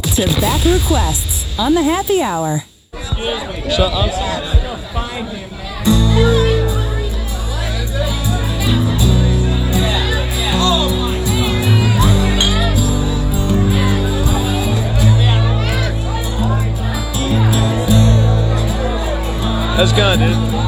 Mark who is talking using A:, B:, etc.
A: to back requests on the happy hour.
B: Shut up. That's good, dude.